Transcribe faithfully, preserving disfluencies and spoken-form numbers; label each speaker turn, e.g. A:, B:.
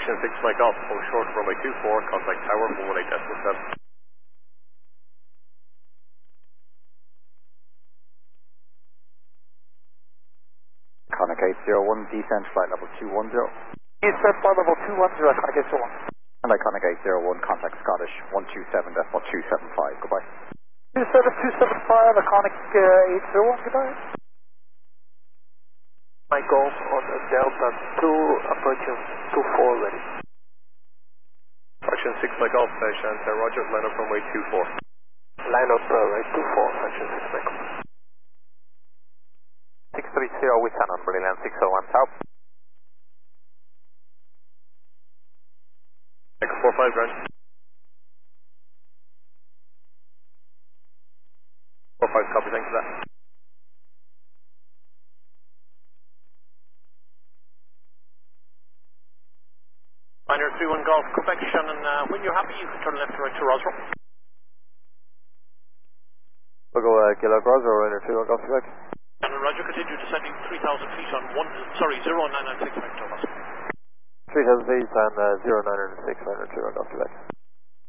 A: Action six Mike Golf, full short runway two four, contact tower one one eight decimal seven.
B: Conic eight zero one, descent flight level two one zero.
C: Descent flight level two one zero, Conic eight zero one.
B: And Iconic eight zero one, contact Scottish one two seven decimal two seven five, goodbye.
C: two seven two seven five, Iconic uh, eight zero one, goodbye.
D: Mike Golf on Delta two, approaching two four ready.
A: Action six Mike Golf, station, uh, roger, line up runway two four.
D: Line up runway two four, action six Mike Golf.
C: six three zero with Shannon, Brilliant six oh one, south.
A: Echo four five, ground. four five, copy, thanks for that.
E: Minor three one Golf, Quebec, Shannon, uh, when you're happy you can turn left to right to Roswell.
B: We'll go uh, Gila Roswell, Runner two one Golf, Quebec.
E: Shannon, Roger, continue descending three thousand feet on one, sorry, zero nine nine six Vector.
B: three thousand feet and uh, zero nine nine six, Runner two one Golf, Quebec.